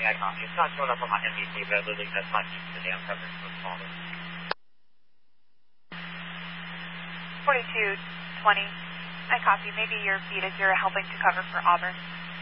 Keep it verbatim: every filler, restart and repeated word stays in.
I copy. It's not showing up on my N B C, but literally that's my today. I'm covering for the father. forty-two twenty. I copy. Maybe your beat is you're helping to cover for Auburn.